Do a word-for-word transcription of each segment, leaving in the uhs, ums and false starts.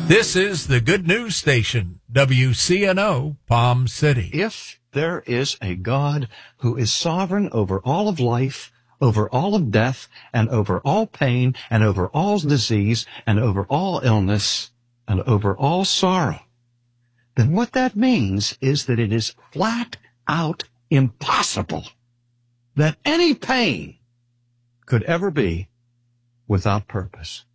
This is the Good News Station, W C N O, Palm City. If there is a God who is sovereign over all of life, over all of death, and over all pain, and over all disease, and over all illness, and over all sorrow, then what that means is that it is flat out impossible that any pain could ever be without purpose.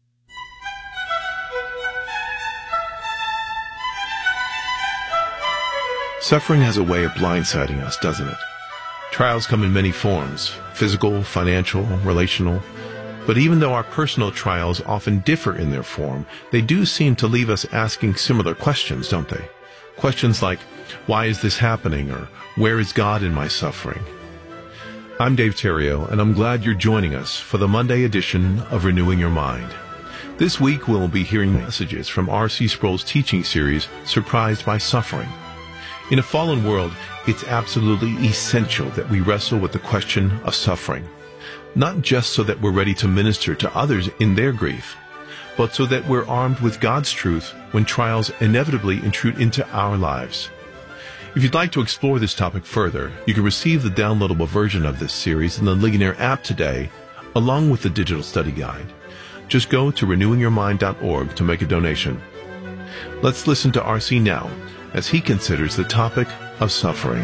Suffering has a way of blindsiding us, doesn't it? Trials come in many forms, physical, financial, relational. But even though our personal trials often differ in their form, they do seem to leave us asking similar questions, don't they? Questions like, why is this happening? Or where is God in my suffering? I'm Dave Terrio, and I'm glad you're joining us for the Monday edition of Renewing Your Mind. This week we'll be hearing messages from R C Sproul's teaching series, Surprised by Suffering. In a fallen world, it's absolutely essential that we wrestle with the question of suffering, not just so that we're ready to minister to others in their grief, but so that we're armed with God's truth when trials inevitably intrude into our lives. If you'd like to explore this topic further, you can receive the downloadable version of this series in the Ligonier app today, along with the digital study guide. Just go to renewing your mind dot org to make a donation. Let's listen to R C now, as he considers the topic of suffering.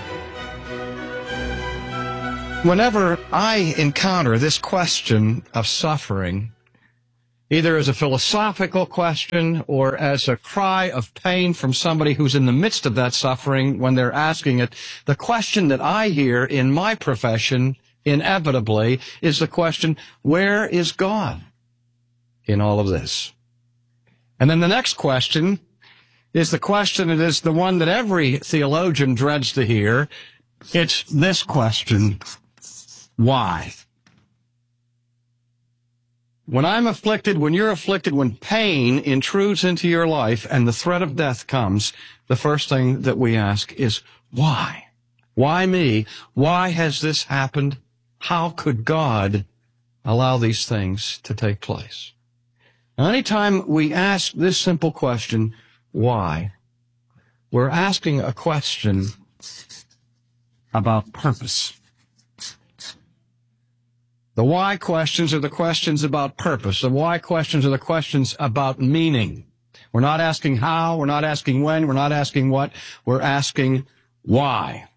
Whenever I encounter this question of suffering, either as a philosophical question or as a cry of pain from somebody who's in the midst of that suffering when they're asking it, the question that I hear in my profession inevitably is the question, where is God in all of this? And then the next question is the question, it is the one that every theologian dreads to hear. It's this question, why? When I'm afflicted, when you're afflicted, when pain intrudes into your life and the threat of death comes, the first thing that we ask is, why? Why me? Why has this happened? How could God allow these things to take place? Now, anytime we ask this simple question, why, we're asking a question about purpose. The why questions are the questions about purpose. The why questions are the questions about meaning. We're not asking how, we're not asking when, we're not asking what, we're asking why.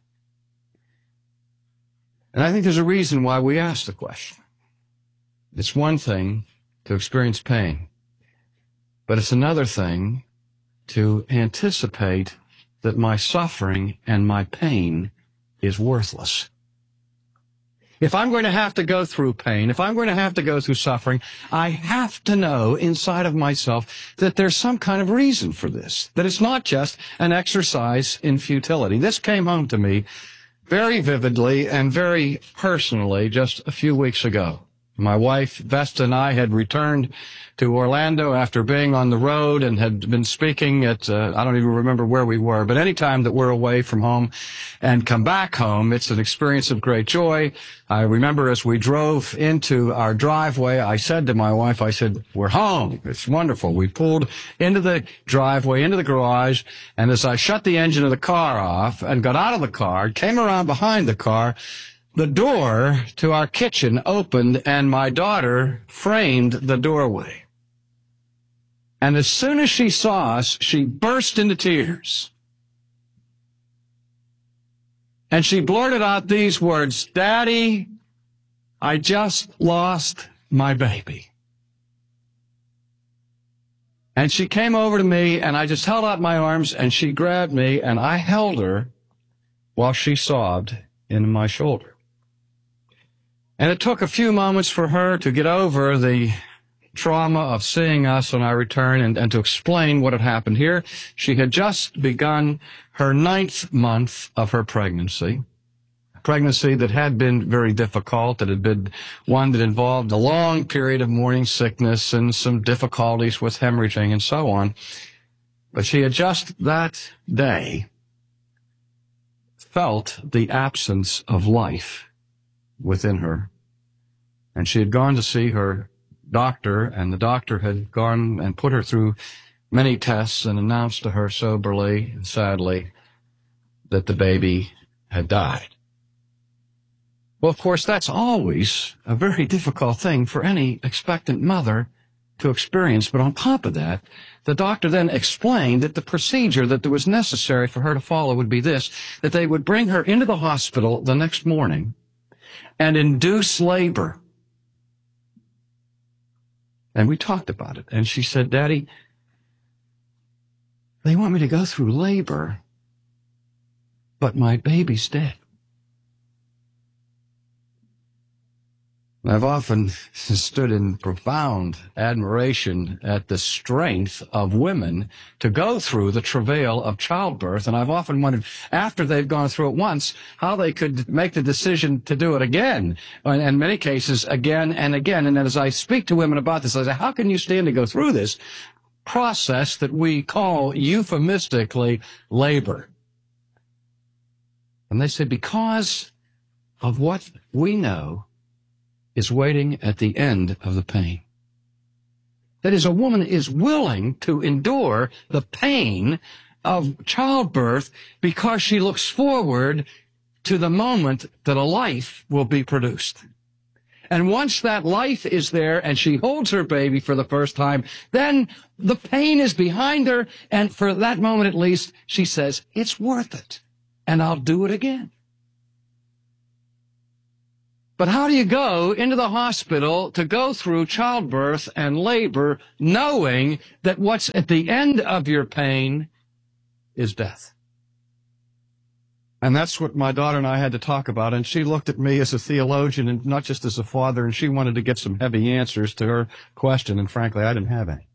And I think there's a reason why we ask the question. It's one thing to experience pain, but it's another thing to anticipate that my suffering and my pain is worthless. If I'm going to have to go through pain, if I'm going to have to go through suffering, I have to know inside of myself that there's some kind of reason for this, that it's not just an exercise in futility. This came home to me very vividly and very personally just a few weeks ago. My wife, Vesta, and I had returned to Orlando after being on the road and had been speaking at, uh, I don't even remember where we were, but any time that we're away from home and come back home, it's an experience of great joy. I remember as we drove into our driveway, I said to my wife, I said, we're home. It's wonderful. We pulled into the driveway, into the garage, and as I shut the engine of the car off and got out of the car, came around behind the car, the door to our kitchen opened and my daughter framed the doorway. And as soon as she saw us, she burst into tears. And she blurted out these words, Daddy, I just lost my baby. And she came over to me and I just held out my arms and she grabbed me and I held her while she sobbed into my shoulder. And it took a few moments for her to get over the trauma of seeing us on our return and, and to explain what had happened here. She had just begun her ninth month of her pregnancy, a pregnancy that had been very difficult, that had been one that involved a long period of morning sickness and some difficulties with hemorrhaging and so on. But she had just that day felt the absence of life within her. And she had gone to see her doctor, and the doctor had gone and put her through many tests and announced to her soberly and sadly that the baby had died. Well, of course, that's always a very difficult thing for any expectant mother to experience. But on top of that, the doctor then explained that the procedure that was necessary for her to follow would be this, that they would bring her into the hospital the next morning and induce labor. And we talked about it. And she said, Daddy, they want me to go through labor, but my baby's dead. I've often stood in profound admiration at the strength of women to go through the travail of childbirth, and I've often wondered, after they've gone through it once, how they could make the decision to do it again, and in many cases, again and again. And as I speak to women about this, I say, how can you stand to go through this process that we call euphemistically labor? And they say, because of what we know is waiting at the end of the pain. That is, a woman is willing to endure the pain of childbirth because she looks forward to the moment that a life will be produced. And once that life is there and she holds her baby for the first time, then the pain is behind her, and for that moment at least, she says, it's worth it, and I'll do it again. But how do you go into the hospital to go through childbirth and labor knowing that what's at the end of your pain is death? And that's what my daughter and I had to talk about. And she looked at me as a theologian and not just as a father, and she wanted to get some heavy answers to her question. And frankly, I didn't have any.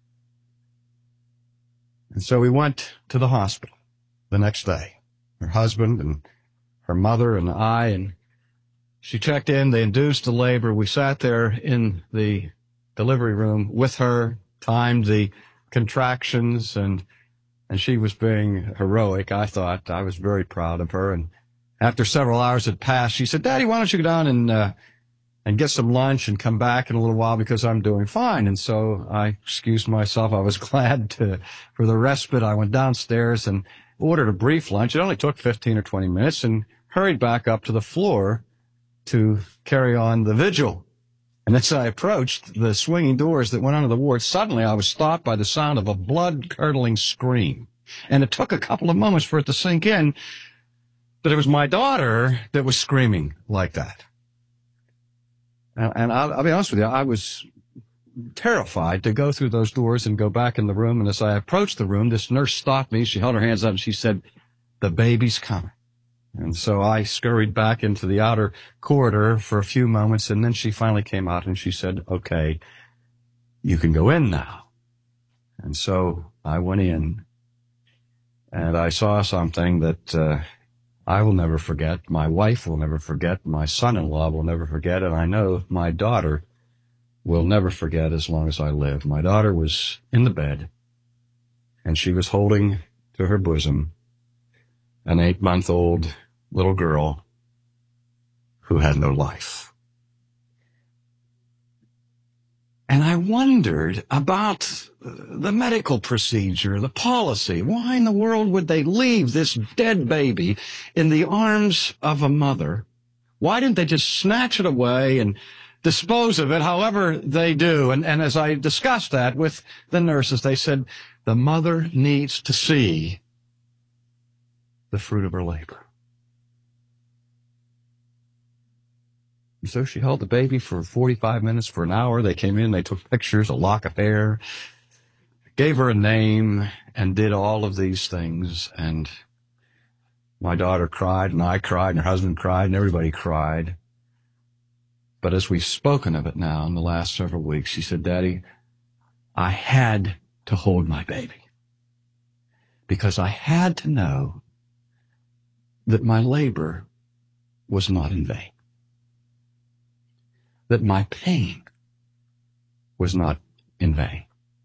And so we went to the hospital the next day, her husband and her mother and I, and she checked in, they induced the labor. We sat there in the delivery room with her, timed the contractions, and and she was being heroic, I thought. I was very proud of her. And after several hours had passed, she said, Daddy, why don't you go down and uh, and get some lunch and come back in a little while because I'm doing fine. And so I excused myself. I was glad to for the respite. I went downstairs and ordered a brief lunch. It only took fifteen or twenty minutes, and hurried back up to the floor to carry on the vigil. And as I approached the swinging doors that went onto the ward, suddenly I was stopped by the sound of a blood-curdling scream. And it took a couple of moments for it to sink in that it was my daughter that was screaming like that. And, and I'll, I'll be honest with you, I was terrified to go through those doors and go back in the room. And as I approached the room, this nurse stopped me. She held her hands up and she said, the baby's coming. And so I scurried back into the outer corridor for a few moments, and then she finally came out and she said, okay, you can go in now. And so I went in, and I saw something that uh, I will never forget, my wife will never forget, my son-in-law will never forget, and I know my daughter will never forget as long as I live. My daughter was in the bed, and she was holding to her bosom an eight-month-old little girl who had no life. And I wondered about the medical procedure, the policy. Why in the world would they leave this dead baby in the arms of a mother? Why didn't they just snatch it away and dispose of it however they do? And, and as I discussed that with the nurses, they said, the mother needs to see the fruit of her labor. And so she held the baby for forty-five minutes, for an hour. They came in, they took pictures, a lock of hair, gave her a name, and did all of these things. And my daughter cried, and I cried, and her husband cried, and everybody cried. But as we've spoken of it now in the last several weeks, she said, Daddy, I had to hold my baby because I had to know that my labor was not in vain, that my pain was not in vain.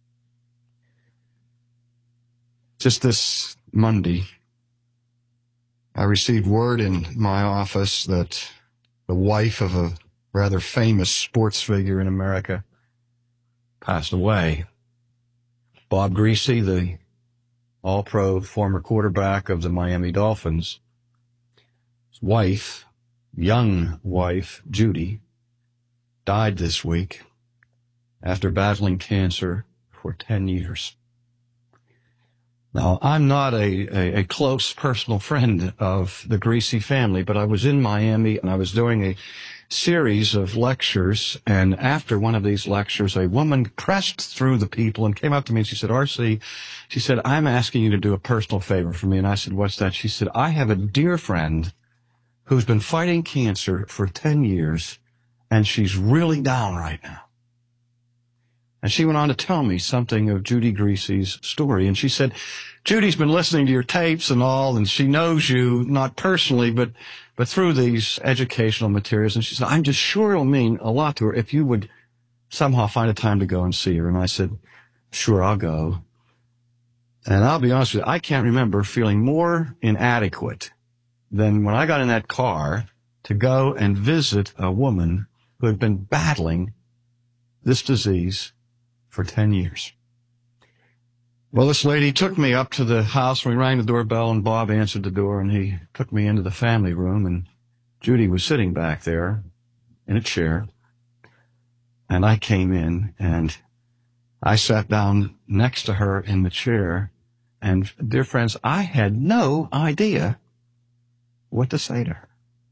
Just this Monday, I received word in my office that the wife of a rather famous sports figure in America passed away. Bob Greasy, the all-pro former quarterback of the Miami Dolphins, his wife, young wife, Judy, died this week after battling cancer for ten years. Now, I'm not a, a, a close personal friend of the Greasy family, but I was in Miami and I was doing a series of lectures, and after one of these lectures, a woman pressed through the people and came up to me and she said, R C, she said, I'm asking you to do a personal favor for me. And I said, what's that? She said, I have a dear friend who's been fighting cancer for ten years, and she's really down right now. And she went on to tell me something of Judy Greasy's story. And she said, Judy's been listening to your tapes and all, and she knows you, not personally, but but through these educational materials. And she said, I'm just sure it'll mean a lot to her if you would somehow find a time to go and see her. And I said, sure, I'll go. And I'll be honest with you, I can't remember feeling more inadequate than when I got in that car to go and visit a woman who had been battling this disease for ten years. Well, this lady took me up to the house. We rang the doorbell, and Bob answered the door, and he took me into the family room, and Judy was sitting back there in a chair. And I came in, and I sat down next to her in the chair. And, dear friends, I had no idea what to say to her.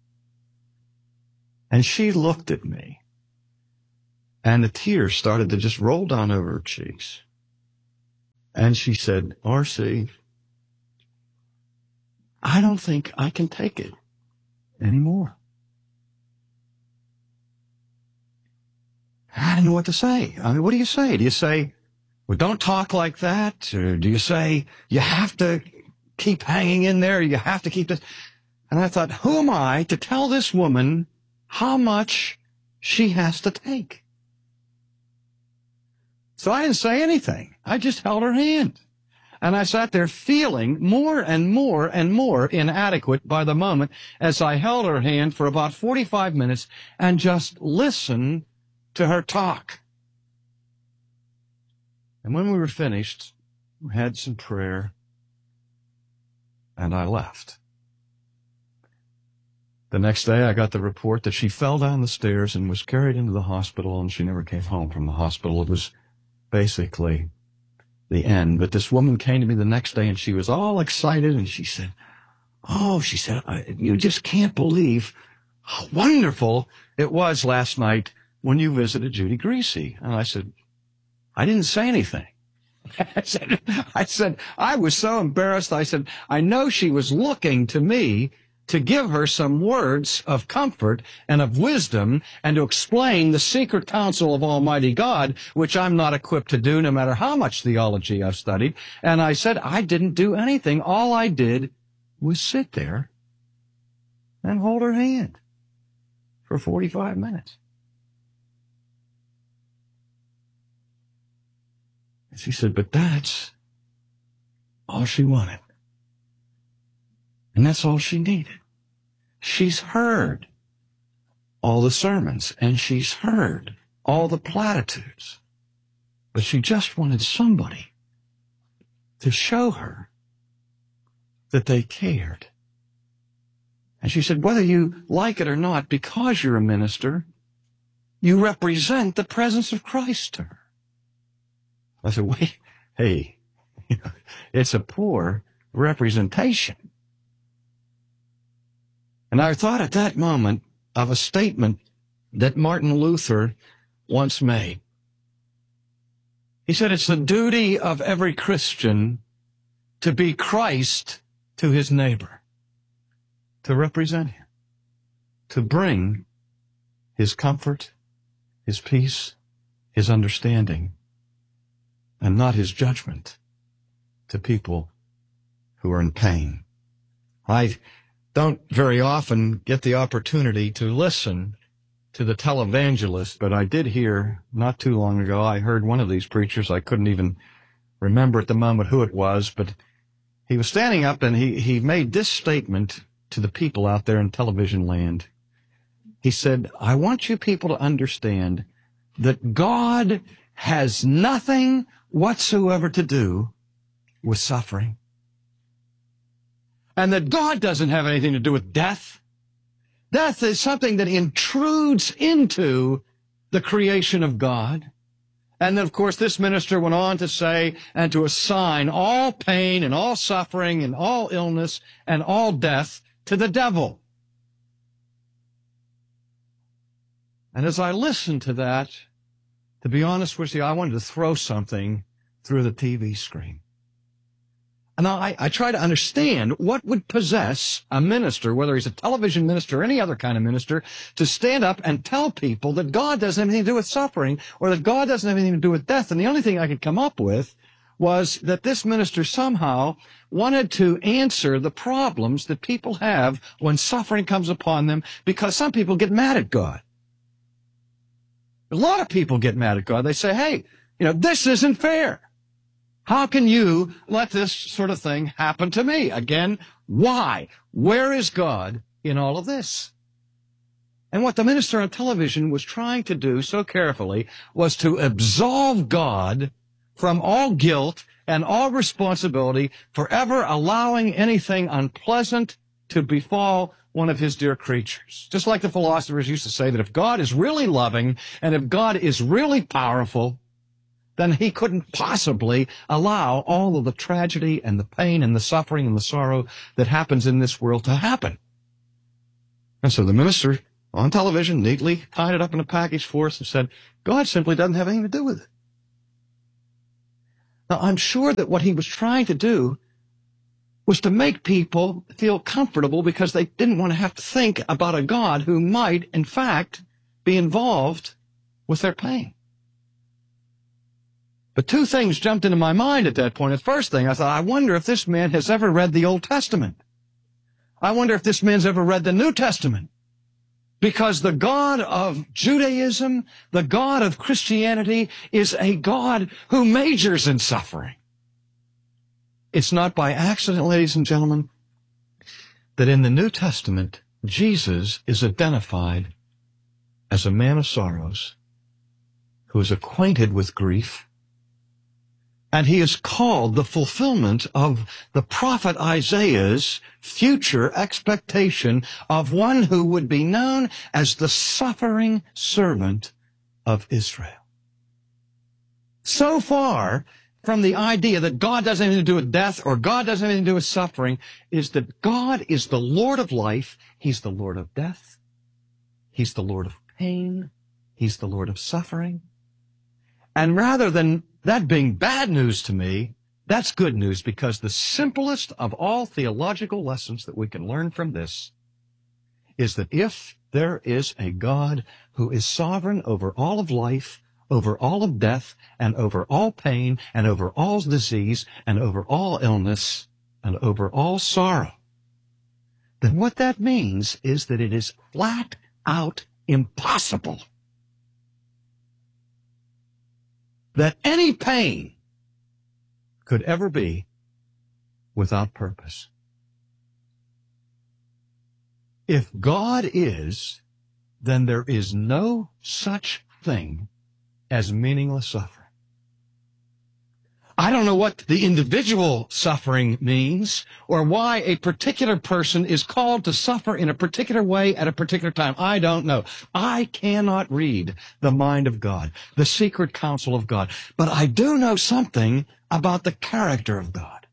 And she looked at me, and the tears started to just roll down over her cheeks. And she said, R C, I don't think I can take it anymore. I didn't know what to say. I mean, what do you say? Do you say, well, don't talk like that? Or do you say, you have to keep hanging in there? You have to keep this? And I thought, who am I to tell this woman how much she has to take? So I didn't say anything. I just held her hand. And I sat there feeling more and more and more inadequate by the moment as I held her hand for about forty-five minutes and just listened to her talk. And when we were finished, we had some prayer, and I left. The next day, I got the report that she fell down the stairs and was carried into the hospital, and she never came home from the hospital. It was basically the end. But this woman came to me the next day, and she was all excited, and she said, oh, she said, you just can't believe how wonderful it was last night when you visited Judy Greasy. And I said, I didn't say anything. I said, I said, I was so embarrassed. I said, I know she was looking to me to give her some words of comfort and of wisdom and to explain the secret counsel of Almighty God, which I'm not equipped to do no matter how much theology I've studied. And I said, I didn't do anything. All I did was sit there and hold her hand for forty-five minutes. And she said, but that's all she wanted. And that's all she needed. She's heard all the sermons, and she's heard all the platitudes. But she just wanted somebody to show her that they cared. And she said, whether you like it or not, because you're a minister, you represent the presence of Christ to her. I said, wait, hey, it's a poor representation. And I thought at that moment of a statement that Martin Luther once made. He said, it's the duty of every Christian to be Christ to his neighbor, to represent him, to bring his comfort, his peace, his understanding, and not his judgment to people who are in pain. I don't very often get the opportunity to listen to the televangelist, but I did hear not too long ago, I heard one of these preachers, I couldn't even remember at the moment who it was, but he was standing up and he, he made this statement to the people out there in television land. He said, I want you people to understand that God has nothing whatsoever to do with suffering. And that God doesn't have anything to do with death. Death is something that intrudes into the creation of God. And then, of course, this minister went on to say, and to assign all pain and all suffering and all illness and all death to the devil. And as I listened to that, to be honest with you, I wanted to throw something through the T V screen. And I, I try to understand what would possess a minister, whether he's a television minister or any other kind of minister, to stand up and tell people that God doesn't have anything to do with suffering or that God doesn't have anything to do with death. And the only thing I could come up with was that this minister somehow wanted to answer the problems that people have when suffering comes upon them, because some people get mad at God. A lot of people get mad at God. They say, hey, you know, this isn't fair. How can you let this sort of thing happen to me? Again, why? Where is God in all of this? And what the minister on television was trying to do so carefully was to absolve God from all guilt and all responsibility for ever allowing anything unpleasant to befall one of his dear creatures. Just like the philosophers used to say that if God is really loving and if God is really powerful, then he couldn't possibly allow all of the tragedy and the pain and the suffering and the sorrow that happens in this world to happen. And so the minister on television neatly tied it up in a package for us and said, God simply doesn't have anything to do with it. Now, I'm sure that what he was trying to do was to make people feel comfortable because they didn't want to have to think about a God who might, in fact, be involved with their pain. But two things jumped into my mind at that point. The first thing, I thought, I wonder if this man has ever read the Old Testament. I wonder if this man's ever read the New Testament. Because the God of Judaism, the God of Christianity, is a God who majors in suffering. It's not by accident, ladies and gentlemen, that in the New Testament, Jesus is identified as a man of sorrows who is acquainted with grief. And he is called the fulfillment of the prophet Isaiah's future expectation of one who would be known as the suffering servant of Israel. So far from the idea that God doesn't have anything to do with death or God doesn't have anything to do with suffering is that God is the Lord of life. He's the Lord of death. He's the Lord of pain. He's the Lord of suffering. And rather than that being bad news to me, that's good news, because the simplest of all theological lessons that we can learn from this is that if there is a God who is sovereign over all of life, over all of death, and over all pain, and over all disease, and over all illness, and over all sorrow, then what that means is that it is flat out impossible that any pain could ever be without purpose. If God is, then there is no such thing as meaningless suffering. I don't know what the individual suffering means or why a particular person is called to suffer in a particular way at a particular time. I don't know. I cannot read the mind of God, the secret counsel of God. But I do know something about the character of God.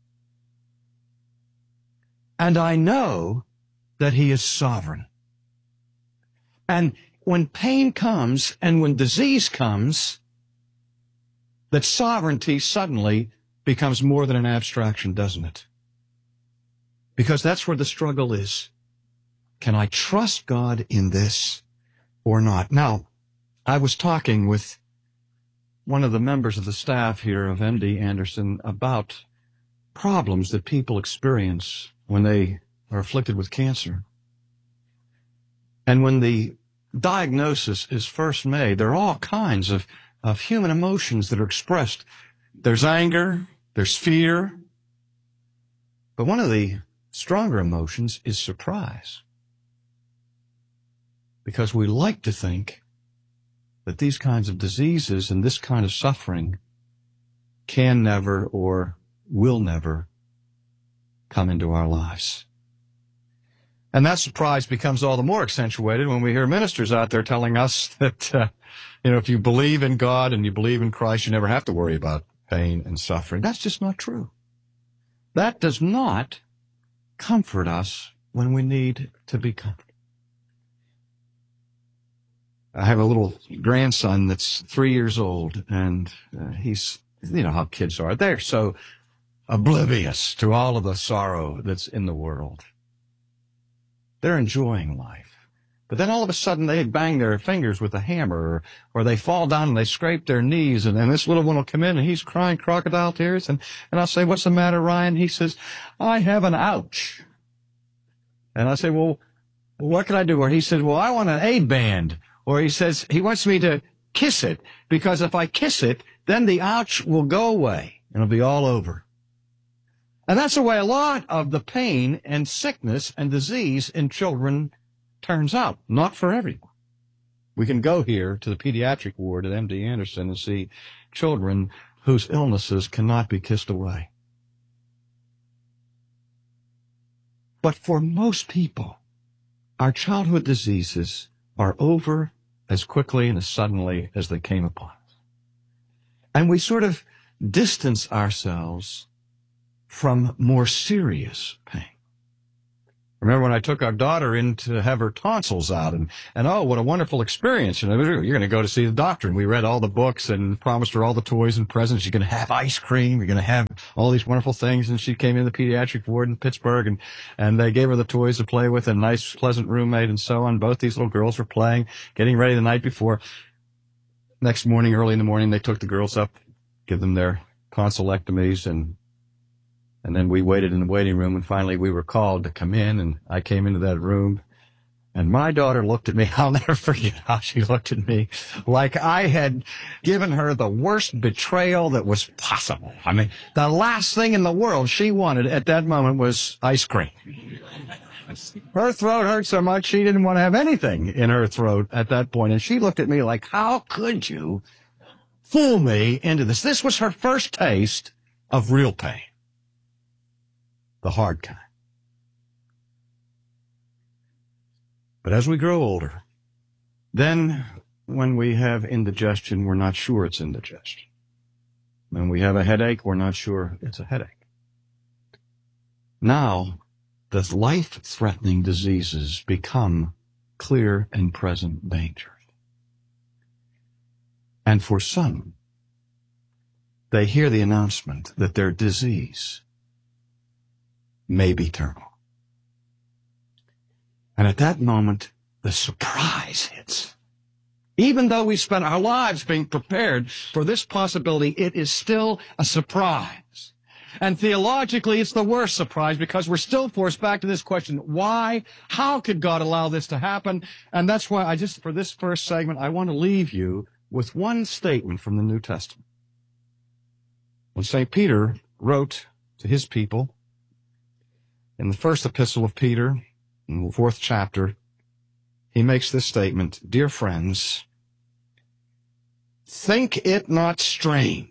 And I know that he is sovereign. And when pain comes and when disease comes, that sovereignty suddenly becomes more than an abstraction, doesn't it? Because that's where the struggle is. Can I trust God in this or not? Now, I was talking with one of the members of the staff here of M D Anderson about problems that people experience when they are afflicted with cancer. And when the diagnosis is first made, there are all kinds of of human emotions that are expressed. There's anger, there's fear. But one of the stronger emotions is surprise. Because we like to think that these kinds of diseases and this kind of suffering can never or will never come into our lives. And that surprise becomes all the more accentuated when we hear ministers out there telling us that, uh, you know, if you believe in God and you believe in Christ, you never have to worry about pain and suffering. That's just not true. That does not comfort us when we need to be comforted. I have a little grandson that's three years old, and uh, he's, you know how kids are. They're so oblivious to all of the sorrow that's in the world. They're enjoying life. But then all of a sudden they bang their fingers with a hammer, or, or they fall down and they scrape their knees, and, and this little one will come in and he's crying crocodile tears, and, and I'll say, "What's the matter, Ryan?" He says, "I have an ouch." And I say, "Well, what can I do?" Or he says, "Well, I want an aid band." Or he says he wants me to kiss it, because if I kiss it, then the ouch will go away and it'll be all over. And that's the way a lot of the pain and sickness and disease in children turns out. Not for everyone. We can go here to the pediatric ward at M D Anderson and see children whose illnesses cannot be kissed away. But for most people, our childhood diseases are over as quickly and as suddenly as they came upon us. And we sort of distance ourselves from more serious pain. Remember when I took our daughter in to have her tonsils out, and, and oh, what a wonderful experience. You know, you're going to go to see the doctor. And we read all the books and promised her all the toys and presents. You're going to have ice cream. You're going to have all these wonderful things. And she came in the pediatric ward in Pittsburgh, and, and they gave her the toys to play with, a nice, pleasant roommate and so on. Both these little girls were playing, getting ready the night before. Next morning, early in the morning, they took the girls up, give them their tonsillectomies, and And then we waited in the waiting room, and finally we were called to come in, and I came into that room, and my daughter looked at me. I'll never forget how she looked at me, like I had given her the worst betrayal that was possible. I mean, the last thing in the world she wanted at that moment was ice cream. Her throat hurt so much she didn't want to have anything in her throat at that point, and she looked at me like, "How could you fool me into this?" This was her first taste of real pain. The hard kind. But as we grow older, then when we have indigestion, we're not sure it's indigestion. When we have a headache, we're not sure it's a headache. Now, the life-threatening diseases become clear and present dangers. And for some, they hear the announcement that their disease may be terminal. And at that moment, the surprise hits. Even though we spent our lives being prepared for this possibility, it is still a surprise. And theologically, it's the worst surprise, because we're still forced back to this question: why? How could God allow this to happen? And that's why I just, for this first segment, I want to leave you with one statement from the New Testament. When Saint Peter wrote to his people, in the first epistle of Peter, in the fourth chapter, he makes this statement: "Dear friends, think it not strange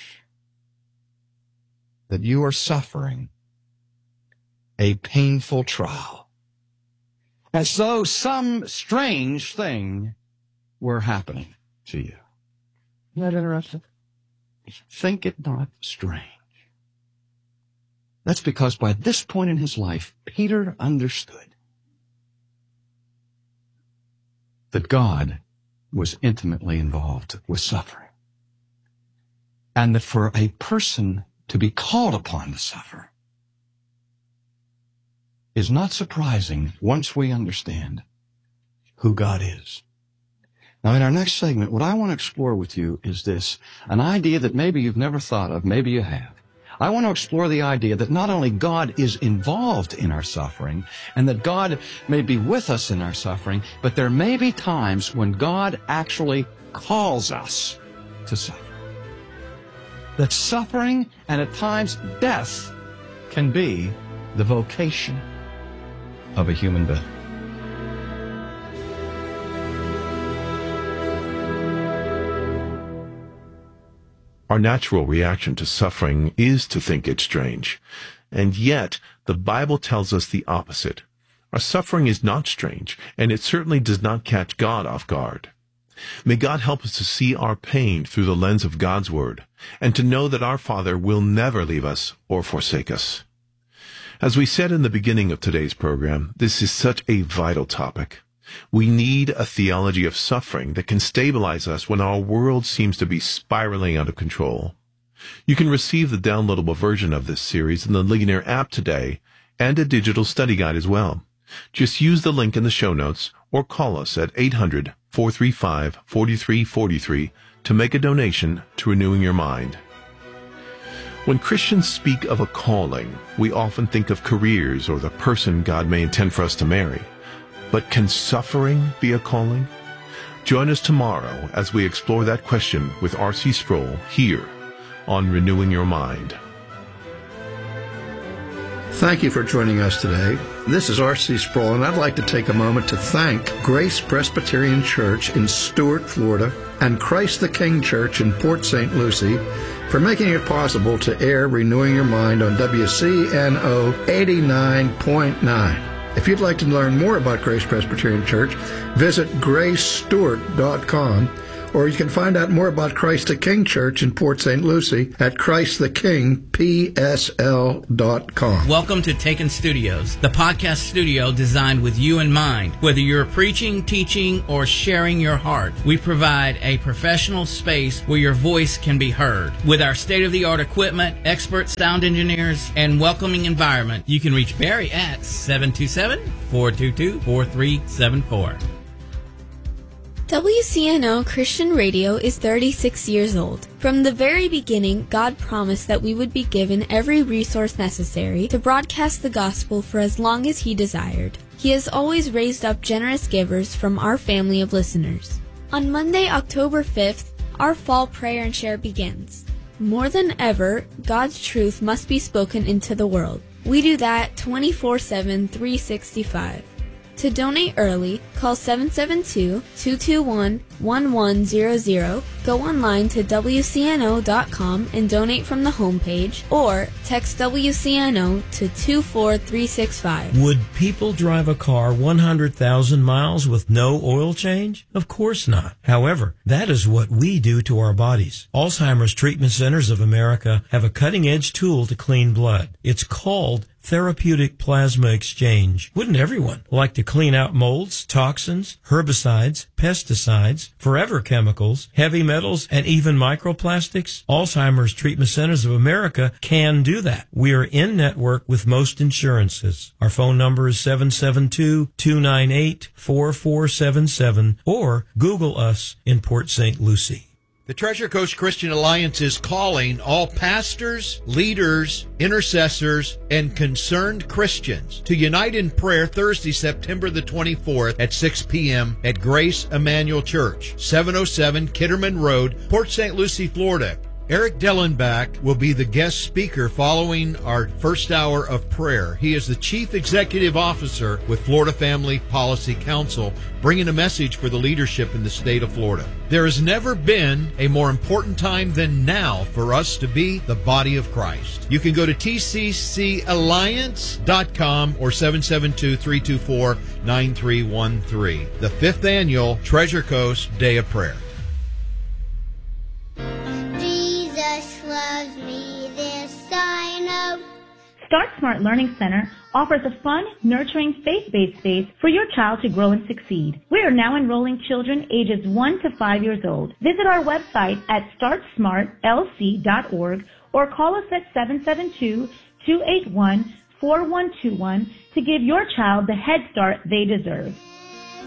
that you are suffering a painful trial, as though some strange thing were happening to you." Isn't that interesting? Think it not strange. That's because by this point in his life, Peter understood that God was intimately involved with suffering, and that for a person to be called upon to suffer is not surprising once we understand who God is. Now, in our next segment, what I want to explore with you is this, an idea that maybe you've never thought of, maybe you have. I want to explore the idea that not only God is involved in our suffering, and that God may be with us in our suffering, but there may be times when God actually calls us to suffer. That suffering, and at times death, can be the vocation of a human being. Our natural reaction to suffering is to think it's strange. And yet, the Bible tells us the opposite. Our suffering is not strange, and it certainly does not catch God off guard. May God help us to see our pain through the lens of God's Word, and to know that our Father will never leave us or forsake us. As we said in the beginning of today's program, this is such a vital topic. We need a theology of suffering that can stabilize us when our world seems to be spiraling out of control. You can receive the downloadable version of this series in the Ligonier app today, and a digital study guide as well. Just use the link in the show notes or call us at eight hundred, four three five, four three four three to make a donation to Renewing Your Mind. When Christians speak of a calling, we often think of careers or the person God may intend for us to marry. But can suffering be a calling? Join us tomorrow as we explore that question with R C Sproul here on Renewing Your Mind. Thank you for joining us today. This is R C Sproul, and I'd like to take a moment to thank Grace Presbyterian Church in Stuart, Florida, and Christ the King Church in Port Saint Lucie for making it possible to air Renewing Your Mind on W C N O eighty-nine point nine. If you'd like to learn more about Grace Presbyterian Church, visit grace stewart dot com, or you can find out more about Christ the King Church in Port Saint Lucie at christ the king p s l dot com. Welcome to Taken Studios, the podcast studio designed with you in mind. Whether you're preaching, teaching, or sharing your heart, we provide a professional space where your voice can be heard. With our state-of-the-art equipment, expert sound engineers, and welcoming environment, you can reach Barry at seven two seven, four two two, four three seven four. W C N O Christian Radio is thirty-six years old. From the very beginning, God promised that we would be given every resource necessary to broadcast the gospel for as long as He desired. He has always raised up generous givers from our family of listeners. On Monday, October fifth, our fall prayer and share begins. More than ever, God's truth must be spoken into the world. We do that twenty-four seven, three sixty-five. To donate early, call seven seven two, two two one, one one zero zero, go online to W C N O dot com and donate from the homepage, or text W C N O to two four three six five. Would people drive a car one hundred thousand miles with no oil change? Of course not. However, that is what we do to our bodies. Alzheimer's Treatment Centers of America have a cutting-edge tool to clean blood. It's called Therapeutic Plasma Exchange. Wouldn't everyone like to clean out molds, toxins, herbicides, pesticides, forever chemicals, heavy metals, and even microplastics? Alzheimer's Treatment Centers of America can do that. We are in network with most insurances. Our phone number is seven seven two, two nine eight, four four seven seven, or Google us in Port Saint Lucie. The Treasure Coast Christian Alliance is calling all pastors, leaders, intercessors, and concerned Christians to unite in prayer Thursday, September the twenty-fourth at six p.m. at Grace Emmanuel Church, seven oh seven Kitterman Road, Port Saint Lucie, Florida. Eric Dellenbach will be the guest speaker following our first hour of prayer. He is the Chief Executive Officer with Florida Family Policy Council, bringing a message for the leadership in the state of Florida. There has never been a more important time than now for us to be the body of Christ. You can go to T C C alliance dot com or seven seven two, three two four, nine three one three. The fifth annual Treasure Coast Day of Prayer. Loves me, this I know. Start Smart Learning Center offers a fun, nurturing, faith-based space for your child to grow and succeed. We are now enrolling children ages one to five years old. Visit our website at start smart l c dot org or call us at seven seven two, two eight one, four one two one to give your child the head start they deserve.